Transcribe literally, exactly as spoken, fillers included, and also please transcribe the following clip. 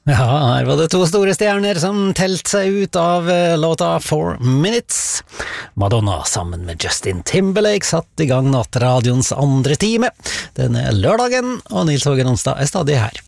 Ja, her var det to store stjerner som telt seg ut av uh, låta Four Minutes. Madonna sammen med Justin Timberlake satt i gang nattradioens andre time denne lørdagen, og Nils Hågen Onsdag er stadig her.